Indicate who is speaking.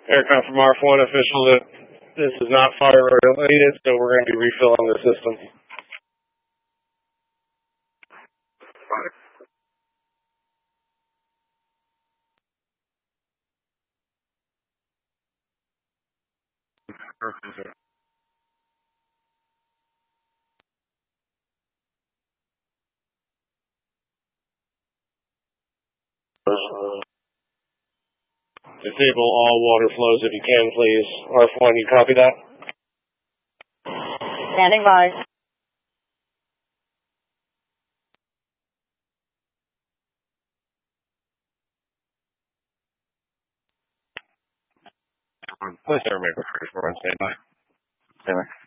Speaker 1: Aircraft from RF1 official that this is not fire related, so we're going to be refilling the system. Disable all water flows if you can, please. RF1, you copy that?
Speaker 2: Standing by.
Speaker 1: Please never make a first. We're on standby.
Speaker 2: Standby.